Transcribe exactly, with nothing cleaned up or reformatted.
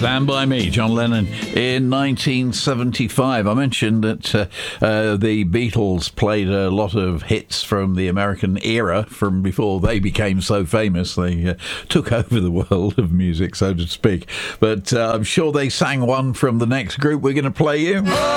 Stand By Me, John Lennon, in nineteen seventy-five. I mentioned that uh, uh, the Beatles played a lot of hits from the American era, from before they became so famous. They uh, took over the world of music, so to speak. But uh, I'm sure they sang one from the next group we're going to play you.